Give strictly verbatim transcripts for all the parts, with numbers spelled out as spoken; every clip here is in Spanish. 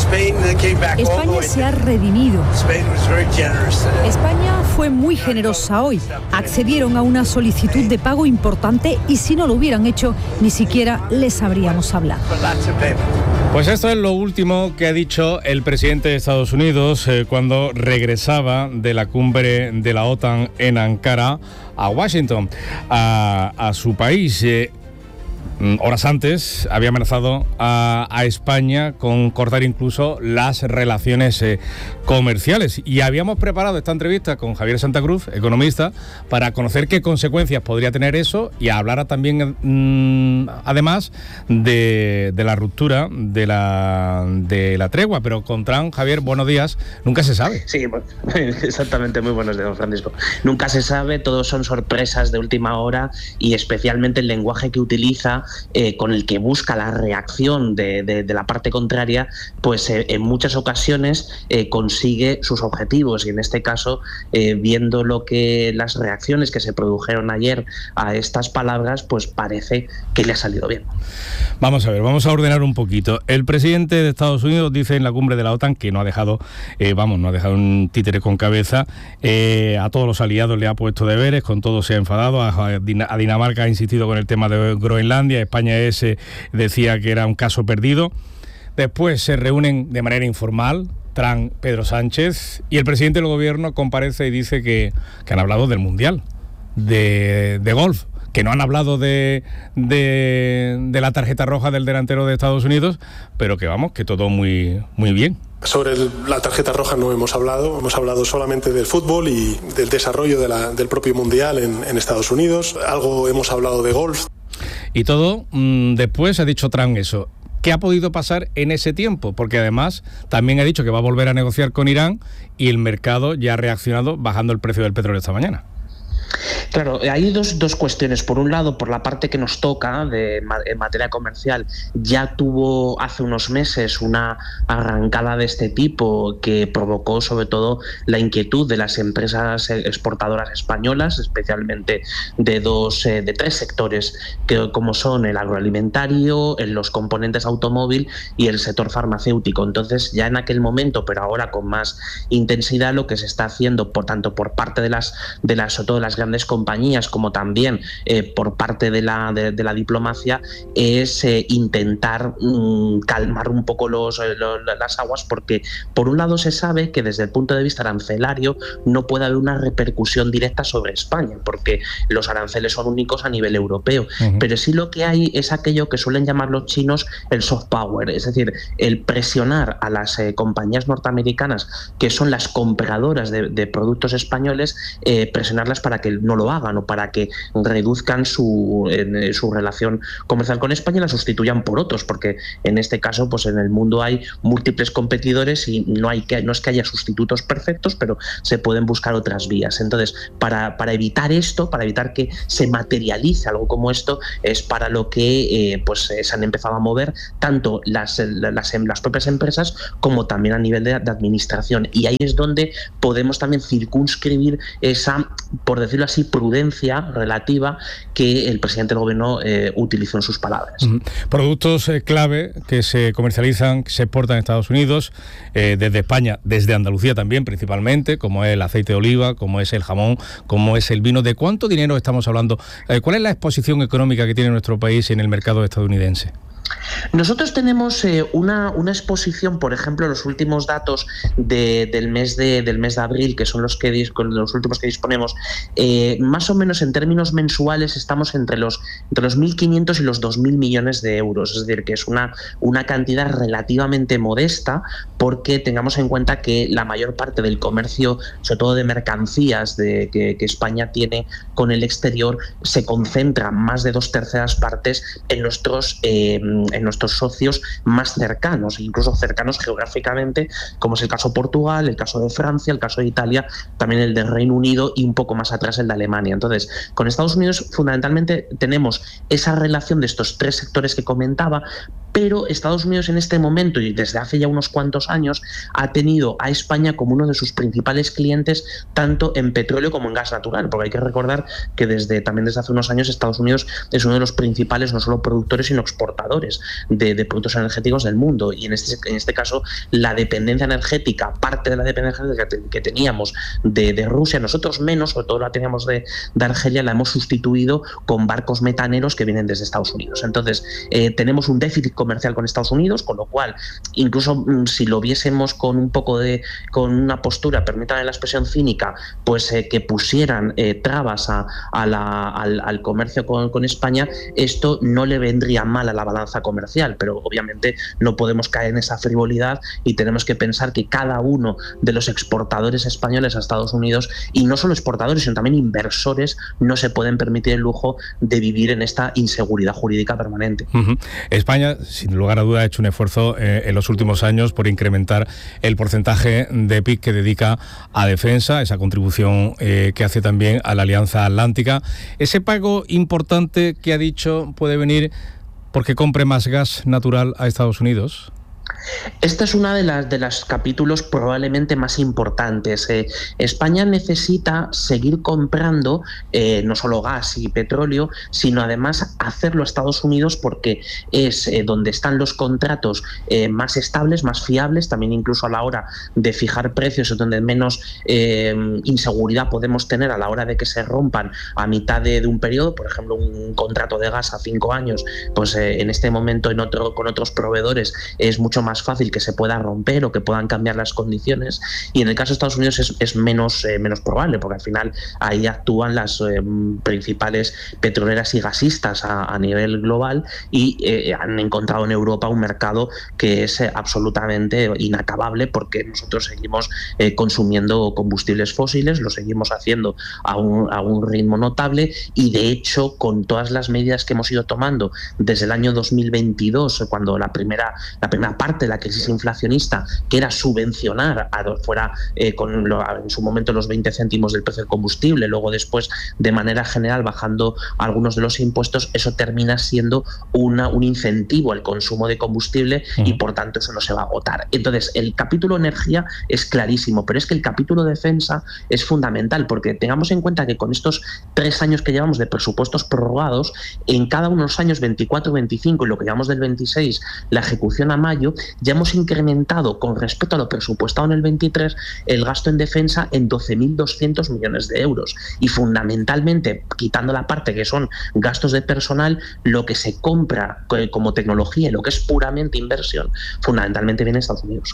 España se ha redimido. España fue muy generosa hoy. Accedieron a una solicitud de pago importante y si no lo hubieran hecho, ni siquiera les habríamos hablado. Pues esto es lo último que ha dicho el presidente de Estados Unidos eh, cuando regresaba de la cumbre de la OTAN en Ankara a Washington, a, a su país. Eh, Horas antes había amenazado a, a España con cortar incluso las relaciones eh, comerciales. Y habíamos preparado esta entrevista con Javier Santa Cruz, economista, para conocer qué consecuencias podría tener eso y hablar también, mmm, además, de, de la ruptura de la, de la tregua. Pero con Trump, Javier, buenos días, nunca se sabe. Sí, exactamente, muy buenos días, don Francisco. Nunca se sabe, todos son sorpresas de última hora y especialmente el lenguaje que utiliza, Eh, con el que busca la reacción de, de, de la parte contraria, pues eh, en muchas ocasiones eh, consigue sus objetivos y en este caso, eh, viendo lo que las reacciones que se produjeron ayer a estas palabras, pues parece que le ha salido bien. Vamos a ver, vamos a ordenar un poquito. El presidente de Estados Unidos dice en la cumbre de la OTAN que no ha dejado, eh, vamos, no ha dejado un títere con cabeza, eh, a todos los aliados le ha puesto deberes, con todo se ha enfadado, a, a Dinamarca ha insistido con el tema de Groenlandia, España ese decía que era un caso perdido. Después se reúnen de manera informal Trump, Pedro Sánchez, y el presidente del gobierno comparece y dice que, que han hablado del Mundial de, de golf, que no han hablado de, de, de la tarjeta roja del delantero de Estados Unidos, pero que vamos, que todo muy, muy bien. Sobre el, la tarjeta roja no hemos hablado, hemos hablado solamente del fútbol y del desarrollo de la, del propio Mundial en, en Estados Unidos. Algo hemos hablado de golf. Y todo, mmm, después ha dicho Trump eso. ¿Qué ha podido pasar en ese tiempo? Porque además también ha dicho que va a volver a negociar con Irán y el mercado ya ha reaccionado bajando el precio del petróleo esta mañana. Claro, hay dos, dos cuestiones. Por un lado, por la parte que nos toca de, en materia comercial, ya tuvo hace unos meses una arrancada de este tipo que provocó sobre todo la inquietud de las empresas exportadoras españolas, especialmente de dos, de tres sectores, que como son el agroalimentario, los componentes automóvil y el sector farmacéutico. Entonces, ya en aquel momento, pero ahora con más intensidad, lo que se está haciendo, por tanto por parte de las, de las, sobre todo las grandes compañías como también eh, por parte de la, de, de la diplomacia, es eh, intentar mm, calmar un poco los, los, las aguas, porque por un lado se sabe que desde el punto de vista arancelario no puede haber una repercusión directa sobre España, porque los aranceles son únicos a nivel europeo, uh-huh. Pero sí lo que hay es aquello que suelen llamar los chinos el soft power, es decir, el presionar a las eh, compañías norteamericanas, que son las compradoras de, de productos españoles, eh, presionarlas para que no lo hagan o para que reduzcan su, en, su relación comercial con España y la sustituyan por otros, porque en este caso pues en el mundo hay múltiples competidores y no hay que no es que haya sustitutos perfectos, pero se pueden buscar otras vías. Entonces, para, para evitar esto, para evitar que se materialice algo como esto, es para lo que eh, pues se han empezado a mover tanto las, las, las propias empresas como también a nivel de, de administración, y ahí es donde podemos también circunscribir esa, por decirlo así, prudencia relativa que el presidente del gobierno eh, utilizó en sus palabras. Uh-huh. Productos eh, clave que se comercializan, que se exportan a Estados Unidos, eh, desde España, desde Andalucía también principalmente, como es el aceite de oliva, como es el jamón, como es el vino. ¿De cuánto dinero estamos hablando? Eh, ¿Cuál es la exposición económica que tiene nuestro país en el mercado estadounidense? Nosotros tenemos eh, una, una exposición, por ejemplo, los últimos datos de, del, mes de, del mes de abril, que son los, que, los últimos que disponemos, eh, más o menos en términos mensuales estamos entre los, entre los mil quinientos y los dos mil millones de euros, es decir, que es una, una cantidad relativamente modesta, porque tengamos en cuenta que la mayor parte del comercio, sobre todo de mercancías de, que, que España tiene con el exterior, se concentra más de dos terceras partes en nuestros eh, en nuestros socios más cercanos, incluso cercanos geográficamente, como es el caso de Portugal, el caso de Francia, el caso de Italia, también el del Reino Unido y un poco más atrás el de Alemania. Entonces, con Estados Unidos fundamentalmente tenemos esa relación de estos tres sectores que comentaba, pero Estados Unidos en este momento y desde hace ya unos cuantos años ha tenido a España como uno de sus principales clientes, tanto en petróleo como en gas natural, porque hay que recordar que desde también desde hace unos años Estados Unidos es uno de los principales no solo productores sino exportadores exportadores de, de productos energéticos del mundo, y en este, en este caso la dependencia energética, parte de la dependencia energética que teníamos de, de Rusia, nosotros menos, sobre todo la teníamos de, de Argelia, la hemos sustituido con barcos metaneros que vienen desde Estados Unidos. Entonces eh, tenemos un déficit comercial con Estados Unidos, con lo cual incluso si lo viésemos con un poco de, con una postura, permítanme la expresión cínica, pues eh, que pusieran eh, trabas a, a la, al, al comercio con, con España, esto no le vendría mal a la balanza comercial, pero obviamente no podemos caer en esa frivolidad y tenemos que pensar que cada uno de los exportadores españoles a Estados Unidos, y no solo exportadores, sino también inversores, no se pueden permitir el lujo de vivir en esta inseguridad jurídica permanente. Uh-huh. España, sin lugar a duda, ha hecho un esfuerzo eh, en los últimos años por incrementar el porcentaje de P I B que dedica a defensa, esa contribución eh, que hace también a la Alianza Atlántica. Ese pago importante que ha dicho puede venir porque compre más gas natural a Estados Unidos. Esta es una de las de los capítulos probablemente más importantes. Eh, España necesita seguir comprando eh, no solo gas y petróleo, sino además hacerlo a Estados Unidos, porque es eh, donde están los contratos eh, más estables, más fiables, también incluso a la hora de fijar precios, es donde menos eh, inseguridad podemos tener a la hora de que se rompan a mitad de, de un periodo. Por ejemplo, un contrato de gas a cinco años, pues eh, en este momento en otro, con otros proveedores es mucho más fácil que se pueda romper o que puedan cambiar las condiciones, y en el caso de Estados Unidos es, es menos, eh, menos probable, porque al final ahí actúan las eh, principales petroleras y gasistas a, a nivel global, y eh, han encontrado en Europa un mercado que es eh, absolutamente inacabable, porque nosotros seguimos eh, consumiendo combustibles fósiles, lo seguimos haciendo a un, a un ritmo notable, y de hecho con todas las medidas que hemos ido tomando desde el año dos mil veintidós, cuando la primera, la primera parte de la crisis inflacionista, que era subvencionar a fuera eh, con lo, en su momento los veinte céntimos del precio del combustible, luego después de manera general bajando algunos de los impuestos, eso termina siendo una, un incentivo al consumo de combustible, uh-huh. y por tanto eso no se va a agotar. Entonces el capítulo energía es clarísimo, pero es que el capítulo defensa es fundamental, porque tengamos en cuenta que con estos tres años que llevamos de presupuestos prorrogados, en cada uno de los años veinticuatro, veinticinco y lo que llevamos del veintiséis, la ejecución a mayo, ya hemos incrementado con respecto a lo presupuestado en el veintitrés el gasto en defensa en doce mil doscientos millones de euros, y fundamentalmente, quitando la parte que son gastos de personal, lo que se compra como tecnología y lo que es puramente inversión, fundamentalmente viene de Estados Unidos.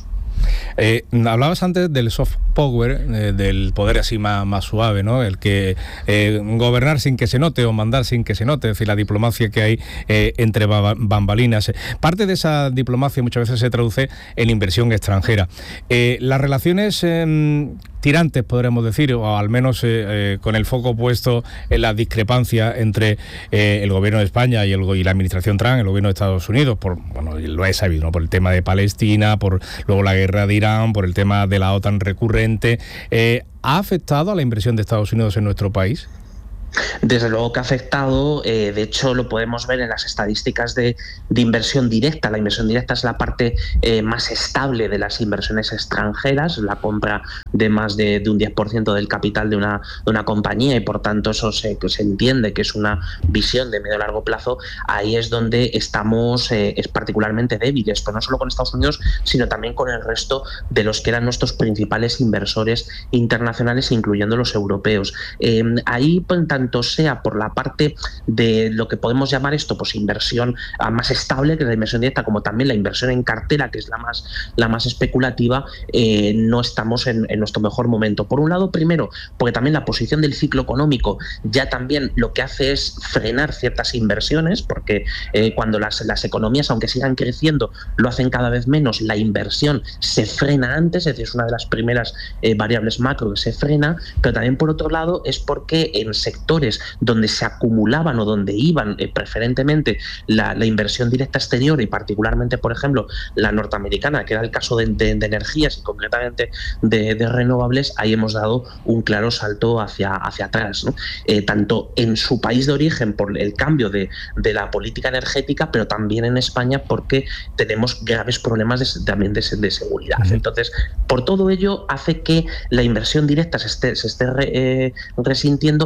Eh, hablabas antes del soft power, eh, del poder así más, más suave, ¿no? El que eh, gobernar sin que se note o mandar sin que se note, es decir, la diplomacia que hay eh, entre bambalinas. Parte de esa diplomacia muchas veces se traduce en inversión extranjera. Eh, las relaciones eh, tirantes, podríamos decir, o al menos eh, eh, con el foco puesto en la discrepancia entre eh, el gobierno de España y, el, y la administración Trump, el gobierno de Estados Unidos, por, bueno, lo he sabido, ¿no? Por el tema de Palestina, por luego la guerra de Irán, por el tema de la OTAN recurrente, eh, ¿ha afectado a la inversión de Estados Unidos en nuestro país? Desde luego que ha afectado, eh, de hecho lo podemos ver en las estadísticas de, de inversión directa. La inversión directa es la parte eh, más estable de las inversiones extranjeras, la compra de más de, de un diez por ciento del capital de una, de una compañía, y por tanto eso se, se entiende que es una visión de medio a largo plazo. Ahí es donde estamos eh, es particularmente débiles, pero no solo con Estados Unidos, sino también con el resto de los que eran nuestros principales inversores internacionales, incluyendo los europeos. Eh, ahí pues, tanto sea por la parte de lo que podemos llamar esto, pues inversión más estable, que es la inversión directa, como también la inversión en cartera, que es la más, la más especulativa, eh, no estamos en, en nuestro mejor momento. Por un lado, primero, porque también la posición del ciclo económico ya también lo que hace es frenar ciertas inversiones, porque eh, cuando las, las economías, aunque sigan creciendo, lo hacen cada vez menos, la inversión se frena antes, es decir, es una de las primeras eh, variables macro que se frena, pero también por otro lado es porque en sectores donde se acumulaban o donde iban eh, preferentemente la, la inversión directa exterior, y particularmente, por ejemplo, la norteamericana, que era el caso de, de, de energías y concretamente de, de renovables, ahí hemos dado un claro salto hacia, hacia atrás, ¿no? Eh, tanto en su país de origen por el cambio de, de la política energética, pero también en España porque tenemos graves problemas de, también de, de seguridad. Uh-huh. Entonces, por todo ello hace que la inversión directa se esté, se esté re, eh, resintiendo, y sobre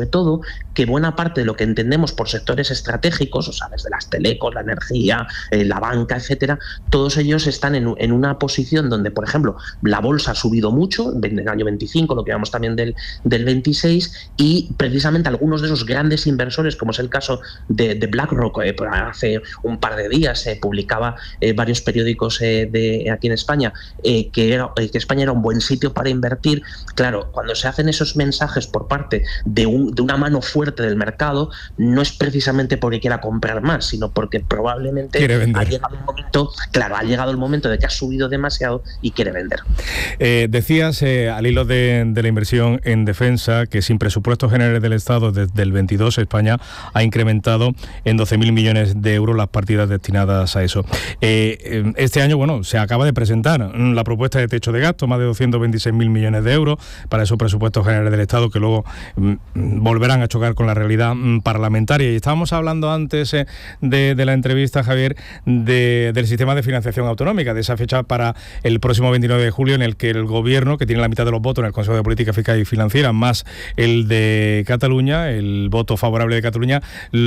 todo que buena parte de lo que entendemos por sectores estratégicos, o sea, desde las telecos, la energía, eh, la banca, etcétera, todos ellos están en, en una posición donde, por ejemplo, la bolsa ha subido mucho en el año veinticinco, lo que vamos también del, del veintiséis, y precisamente algunos de esos grandes inversores, como es el caso de, de BlackRock, eh, hace un par de días se eh, publicaba eh, varios periódicos eh, de aquí en España eh, que, era, eh, que España era un buen sitio para invertir. Claro, cuando se hacen esos mensajes por parte de, un, de una mano fuerte del mercado, no es precisamente porque quiera comprar más, sino porque probablemente ha llegado el momento, claro, ha llegado el momento de que ha subido demasiado y quiere vender. Eh, decías, eh, al hilo de, de la inversión en defensa, que sin presupuestos generales del Estado desde el veintidós España ha incrementado en doce mil millones de euros las partidas destinadas a eso. Eh, este año, bueno, se acaba de presentar la propuesta de techo de gasto, más de doscientos veintiséis mil millones de euros para esos presupuestos generales del Estado, que luego mm, volverán a chocar con la realidad mm, parlamentaria. Y estábamos hablando antes eh, de, de la entrevista, Javier, de, del sistema de financiación autonómica, de esa fecha para el próximo veintinueve de julio, en el que el Gobierno, que tiene la mitad de los votos en el Consejo de Política Fiscal y Financiera, más el de Cataluña, el voto favorable de Cataluña,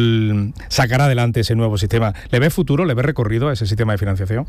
l- sacará adelante ese nuevo sistema. ¿Le ve futuro, le ve recorrido a ese sistema de financiación?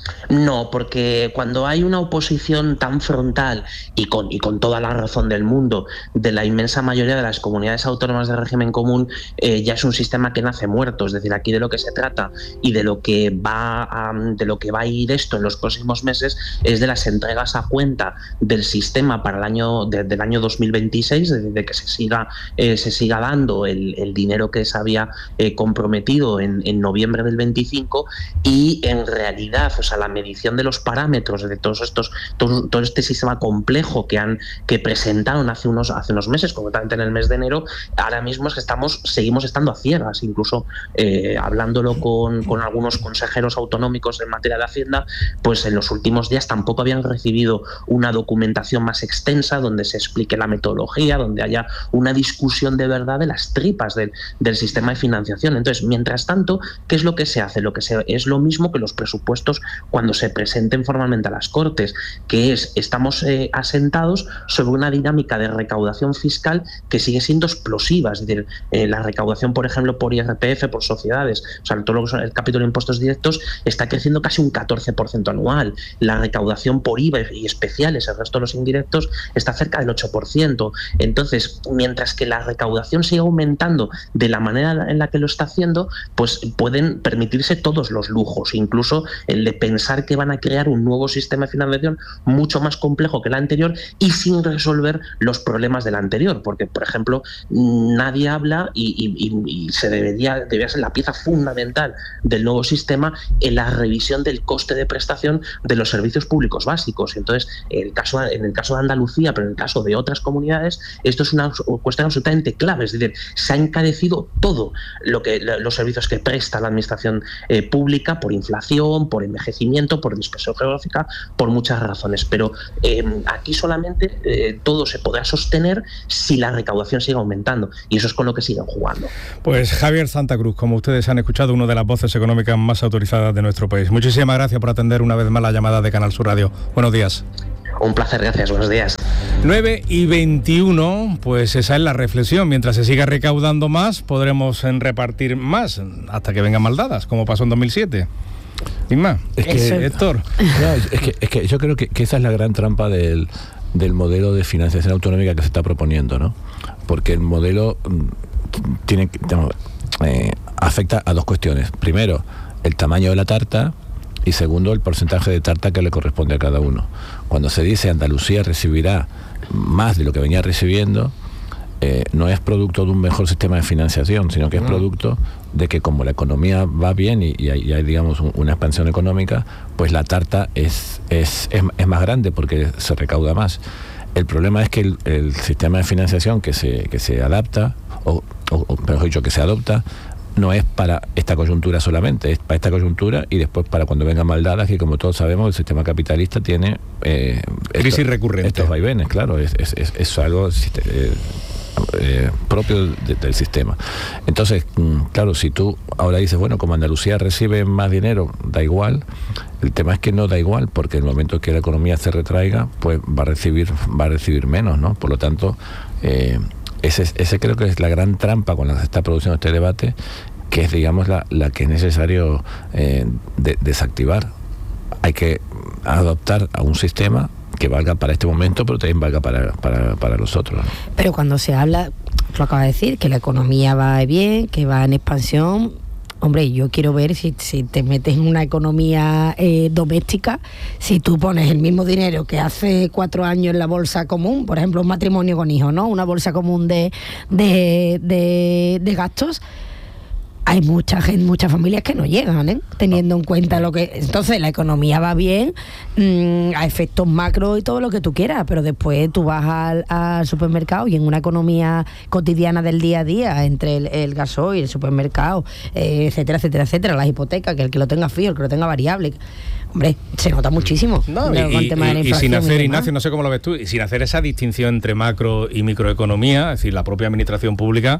No, porque cuando hay una oposición tan frontal y con, y con toda la razón del mundo de la inmensa mayoría de las comunidades autónomas de régimen común, eh, ya es un sistema que nace muerto. Es decir, aquí de lo que se trata y de lo que va a, de lo que va a ir esto en los próximos meses es de las entregas a cuenta del sistema para el año de, del año dos mil veintiséis, de, de que se siga eh, se siga dando el, el dinero que se había eh, comprometido en, en noviembre del veinticinco, y en realidad, o sea, la medición de los parámetros de todos estos todo, todo este sistema complejo que han que presentaron hace unos hace unos meses, concretamente en el mes de enero, ahora mismo es que estamos seguimos estando a ciegas. Incluso eh, hablándolo con, con algunos consejeros autonómicos en materia de Hacienda, pues en los últimos días tampoco habían recibido una documentación más extensa donde se explique la metodología, donde haya una discusión de verdad de las tripas del, del sistema de financiación. Entonces, mientras tanto, ¿qué es lo que se hace? Lo que se, es lo mismo que los presupuestos cuando se presenten formalmente a las Cortes, que es, estamos eh, asentados sobre una dinámica de recaudación fiscal que sigue siendo explosiva. Es decir, eh, la recaudación, por ejemplo, por I R P F, por sociedades, o sea, todo lo que son el capítulo de impuestos directos, está creciendo casi un catorce por ciento anual. La recaudación por I V A y especiales, el resto de los indirectos, está cerca del ocho por ciento. Entonces, mientras que la recaudación sigue aumentando de la manera en la que lo está haciendo, pues pueden permitirse todos los lujos, incluso el de pensar que van a crear un nuevo sistema de financiación mucho más complejo que el anterior y sin resolver los problemas del anterior, porque, por ejemplo, nadie habla y, y, y se debería, debería ser la pieza fundamental del nuevo sistema en la revisión del coste de prestación de los servicios públicos básicos. Entonces, en el caso, en el caso de Andalucía, pero en el caso de otras comunidades, esto es una cuestión absolutamente clave. Es decir, se ha encarecido todo lo que los servicios que presta la administración eh, pública por inflación, por envejecimiento, por dispersión geográfica, por muchas razones. Pero eh, aquí solamente eh, todo se podrá sostener si la recaudación sigue aumentando, y eso es con lo que siguen jugando. Pues Javier Santa Cruz, como ustedes han escuchado, una de las voces económicas más autorizadas de nuestro país. Muchísimas gracias por atender una vez más la llamada de Canal Sur Radio. Buenos días. Un placer, gracias, buenos días. nueve y veintiuno, pues esa es la reflexión. Mientras se siga recaudando más, podremos repartir más, hasta que vengan maldadas, como pasó en dos mil siete. Y más, es que, Héctor. No, es, es, que, es que yo creo que, que esa es la gran trampa del, del modelo de financiación autonómica que se está proponiendo, ¿no? Porque el modelo tiene, eh, afecta a dos cuestiones. Primero, el tamaño de la tarta, y segundo, el porcentaje de tarta que le corresponde a cada uno. Cuando se dice Andalucía recibirá más de lo que venía recibiendo, eh, no es producto de un mejor sistema de financiación, sino que es producto de que, como la economía va bien y, y, hay, y hay, digamos, un, una expansión económica, pues la tarta es, es, es, es más grande porque se recauda más. El problema es que el, el sistema de financiación que se, que se adapta, o, o, o mejor dicho, que se adopta, no es para esta coyuntura solamente, es para esta coyuntura y después para cuando vengan maldadas, que como todos sabemos el sistema capitalista tiene eh, crisis esto, recurrente. Estos vaivenes, claro, es, es, es, es algo eh, eh, propio de, del sistema. Entonces, claro, si tú ahora dices, bueno, como Andalucía recibe más dinero, da igual. El tema es que no da igual, porque en el momento que la economía se retraiga, pues va a recibir, va a recibir menos, ¿no? Por lo tanto, eh, ese, ese creo que es la gran trampa con la que se está produciendo este debate, que es, digamos, la, la que es necesario eh, de, desactivar. Hay que adoptar a un sistema que valga para este momento, pero también valga para, para, para los otros, ¿no? Pero cuando se habla, tú acabas de decir, que la economía va bien, que va en expansión, hombre, yo quiero ver si, si te metes en una economía eh, doméstica, si tú pones el mismo dinero que hace cuatro años en la bolsa común, por ejemplo, un matrimonio con hijos, ¿no? Una bolsa común de, de, de, de gastos. Hay mucha gente, muchas familias que no llegan, ¿eh? Teniendo en cuenta lo que... Entonces la economía va bien, mmm, a efectos macro y todo lo que tú quieras, pero después tú vas al, al supermercado y en una economía cotidiana del día a día, entre el, el gasoil, el supermercado, eh, etcétera, etcétera, etcétera, las hipotecas, que el que lo tenga fijo, el que lo tenga variable... Hombre, se nota muchísimo. No, y, y, y, y sin hacer, Ignacio, no sé cómo lo ves tú, y sin hacer esa distinción entre macro y microeconomía, es decir, la propia administración pública,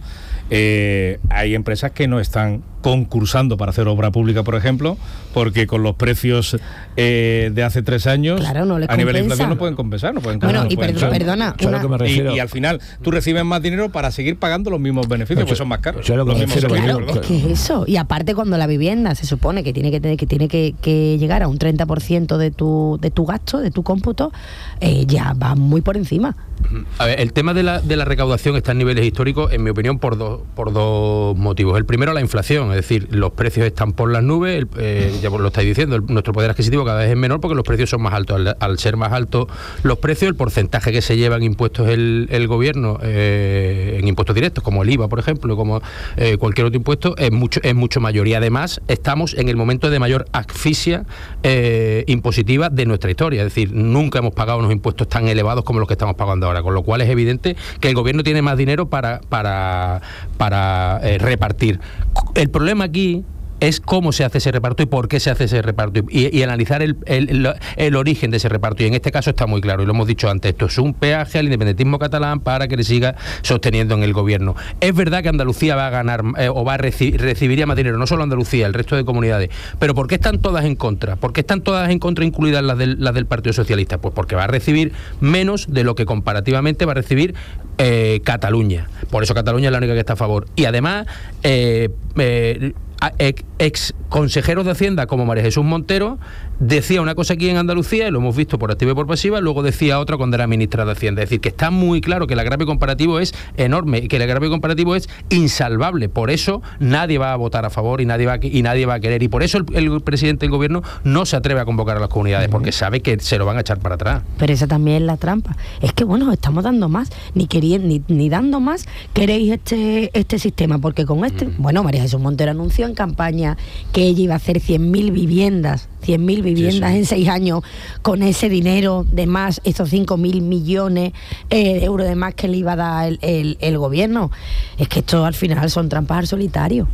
eh, hay empresas que no están concursando para hacer obra pública, por ejemplo, porque con los precios eh, de hace tres años, claro, no les a nivel de compensa. inflación no pueden compensar. No pueden bueno, no y pueden per- perdona. Una... Y, y al final tú recibes más dinero para seguir pagando los mismos beneficios, porque son más caros. Yo lo que los me mismos refiero, Claro, es que es eso. Y aparte, cuando la vivienda se supone que tiene que tener, que tiene que, que llegar a un treinta por ciento de tu de tu gasto, de tu cómputo, eh, ya va muy por encima. A ver, el tema de la, de la recaudación está en niveles históricos, en mi opinión, por dos por dos motivos. El primero, la inflación, es decir, los precios están por las nubes, el, eh, ya lo estáis diciendo, el, nuestro poder adquisitivo cada vez es menor porque los precios son más altos. Al, al ser más altos los precios, el porcentaje que se lleva en impuestos el, el gobierno, eh, en impuestos directos, como el I V A, por ejemplo, como eh, cualquier otro impuesto, es mucho, es mucho mayor. Y además, estamos en el momento de mayor asfixia eh, impositiva de nuestra historia. Es decir, nunca hemos pagado unos impuestos tan elevados como los que estamos pagando ahora, con lo cual es evidente que el gobierno tiene más dinero para, para, para eh, repartir. El problema aquí es cómo se hace ese reparto y por qué se hace ese reparto y, y analizar el, el, el, el origen de ese reparto, y en este caso está muy claro, y lo hemos dicho antes, esto es un peaje al independentismo catalán para que le siga sosteniendo en el gobierno. Es verdad que Andalucía va a ganar eh, o va a reci- recibiría más dinero, no solo Andalucía, el resto de comunidades, pero ¿por qué están todas en contra? ¿Por qué están todas en contra, incluidas las del, las del Partido Socialista? Pues porque va a recibir menos de lo que comparativamente va a recibir eh, Cataluña. Por eso Cataluña es la única que está a favor. Y además eh, eh, Ex, ex consejeros de Hacienda como María Jesús Montero decía una cosa aquí en Andalucía, y lo hemos visto por activa y por pasiva, luego decía otra cuando era ministra de Hacienda. Es decir, que está muy claro que el agravio comparativo es enorme y que el agravio comparativo es insalvable. Por eso nadie va a votar a favor y nadie va a, y nadie va a querer. Y por eso el, el presidente del gobierno no se atreve a convocar a las comunidades, porque sabe que se lo van a echar para atrás. Pero esa también es la trampa. Es que, bueno, estamos dando más, ni queriendo, ni, ni dando más queréis este, este sistema, porque con este, mm. bueno, María Jesús Montero anunció en campaña que ella iba a hacer cien mil viviendas, cien mil viviendas sí, sí. en seis años, con ese dinero de más, esos cinco mil millones eh, de euros de más que le iba a dar el, el, el gobierno. Es que esto al final son trampas al solitario.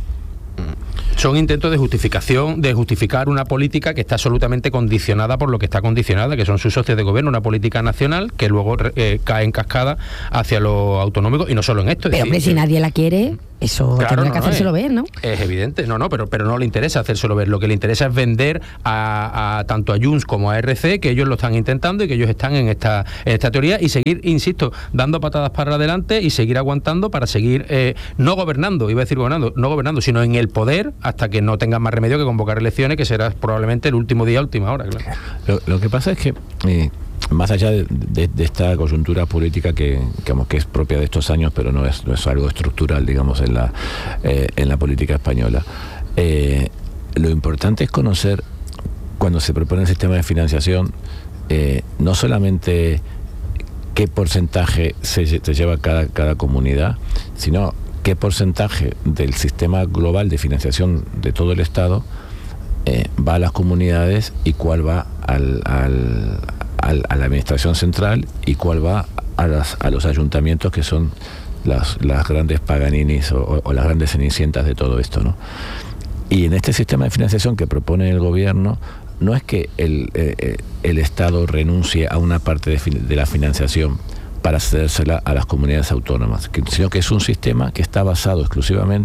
Son intentos de justificación, de justificar una política que está absolutamente condicionada por lo que está condicionada, que son sus socios de gobierno, una política nacional que luego eh, cae en cascada hacia lo autonómico, y no solo en esto. Pero hombre, si eh, nadie la quiere, eso claro, tendrá no, que hacérselo no, ver, ¿no? Es evidente, no, no, pero, pero no le interesa hacérselo ver. Lo que le interesa es vender a, a tanto a Junts como a R C, que ellos lo están intentando y que ellos están en esta, en esta teoría, y seguir, insisto, dando patadas para adelante y seguir aguantando para seguir eh, no gobernando, iba a decir gobernando, no gobernando, sino en el poder, hasta que no tengan más remedio que convocar elecciones, que será probablemente el último día, última hora, claro. Lo, lo que pasa es que eh, más allá de, de, de esta coyuntura política que, digamos, que es propia de estos años, pero no es, no es algo estructural, digamos, en la, eh, en la política española, eh, lo importante es conocer, cuando se propone el sistema de financiación, eh, no solamente qué porcentaje se, se lleva cada, cada comunidad, sino qué porcentaje del sistema global de financiación de todo el Estado eh, va a las comunidades y cuál va al, al, al, a la administración central y cuál va a, las, a los ayuntamientos, que son las, las grandes paganinis o, o las grandes cenicientas de todo esto, ¿no? Y en este sistema de financiación que propone el gobierno, no es que el, eh, el Estado renuncie a una parte de, de la financiación para cedérsela a las comunidades autónomas, sino que es un sistema que está basado exclusivamente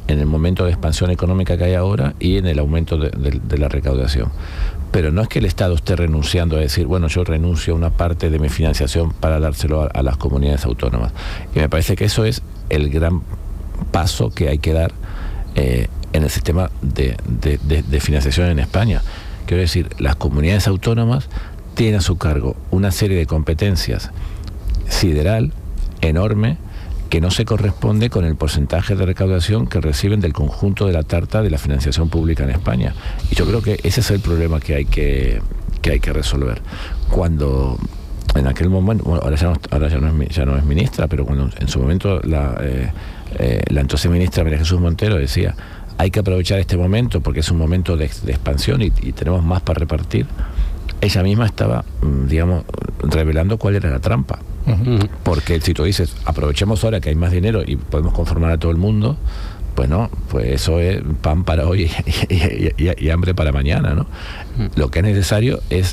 en el momento de expansión económica que hay ahora y en el aumento de, de, de la recaudación. Pero no es que el Estado esté renunciando a decir, bueno, yo renuncio a una parte de mi financiación para dárselo a, a las comunidades autónomas. Y me parece que eso es el gran paso que hay que dar eh, en el sistema de, de, de, de financiación en España. Quiero decir, las comunidades autónomas tienen a su cargo una serie de competencias sideral, enorme, que no se corresponde con el porcentaje de recaudación que reciben del conjunto de la tarta de la financiación pública en España. Y yo creo que ese es el problema que hay que, que, hay que resolver. Cuando en aquel momento, bueno, ahora, ya no, ahora ya, no es, ya no es ministra, pero cuando en su momento la, eh, eh, la entonces ministra María Jesús Montero decía, hay que aprovechar este momento porque es un momento de, de expansión y, y tenemos más para repartir, ella misma estaba, digamos, revelando cuál era la trampa. Uh-huh. Porque si tú dices, aprovechemos ahora que hay más dinero y podemos conformar a todo el mundo, pues no, pues eso es pan para hoy y, y, y, y hambre para mañana, ¿no? Uh-huh. Lo que es necesario es,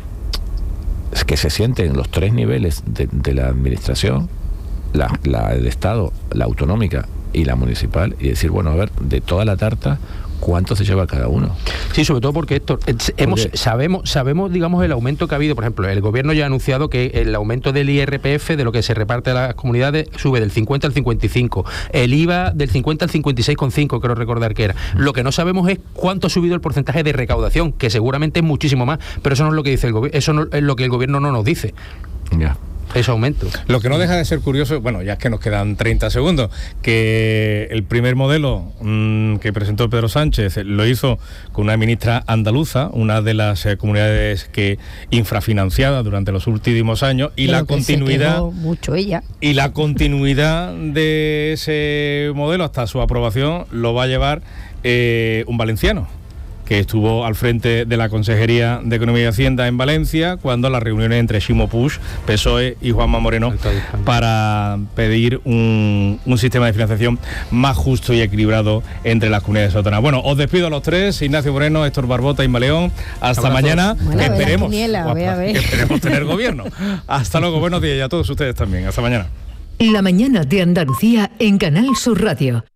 es que se sienten los tres niveles de, de la administración, la, la del Estado, la autonómica y la municipal, y decir, bueno, a ver, de toda la tarta, ¿cuánto se lleva cada uno? Sí, sobre todo porque esto hemos porque... sabemos sabemos digamos el aumento que ha habido. Por ejemplo, el gobierno ya ha anunciado que el aumento del I R P F, de lo que se reparte a las comunidades, sube del cincuenta al cincuenta y cinco, el I V A del cincuenta al cincuenta y seis coma cinco, creo recordar que era. Lo que no sabemos es cuánto ha subido el porcentaje de recaudación, que seguramente es muchísimo más, pero eso no es lo que dice el gobierno, eso no es lo que el gobierno no nos dice. Ya. Ese aumento. Lo que no deja de ser curioso, bueno, ya es que nos quedan treinta segundos, que el primer modelo mmm, que presentó Pedro Sánchez lo hizo con una ministra andaluza, una de las eh, comunidades que infrafinanciada durante los últimos años, y Pero la continuidad mucho ella. Y la continuidad de ese modelo hasta su aprobación lo va a llevar eh, un valenciano, que estuvo al frente de la Consejería de Economía y Hacienda en Valencia cuando las reuniones entre Ximo Puig, P S O E y Juanma Moreno para pedir un, un sistema de financiación más justo y equilibrado entre las comunidades autónomas. Bueno, os despido a los tres, Ignacio Moreno, Héctor Barbota, Isma León, hasta Abrazo. Mañana, bueno, que esperemos, quiniela, guapa, a ver. que esperemos tener gobierno. Hasta luego, buenos días y a todos ustedes también, hasta mañana. La mañana de Andalucía en Canal Sur Radio.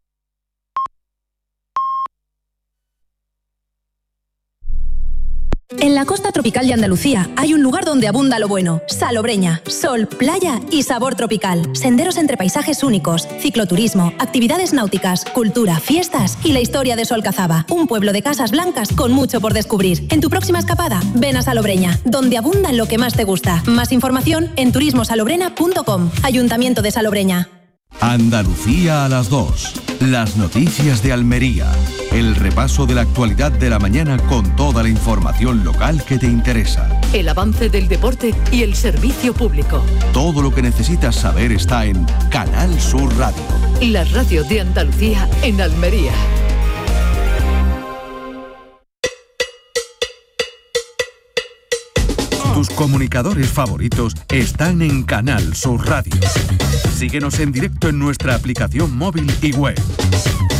En la costa tropical de Andalucía hay un lugar donde abunda lo bueno. Salobreña, sol, playa y sabor tropical. Senderos entre paisajes únicos, cicloturismo, actividades náuticas, cultura, fiestas y la historia de Solcazaba, un pueblo de casas blancas con mucho por descubrir. En tu próxima escapada, ven a Salobreña, donde abunda lo que más te gusta. Más información en turismo salobrena punto com. Ayuntamiento de Salobreña. Andalucía a las dos. Las noticias de Almería. El repaso de la actualidad de la mañana con toda la información local que te interesa. El avance del deporte y el servicio público. Todo lo que necesitas saber está en Canal Sur Radio. La radio de Andalucía en Almería. Tus comunicadores favoritos están en Canal Sur Radio. Síguenos en directo en nuestra aplicación móvil y web.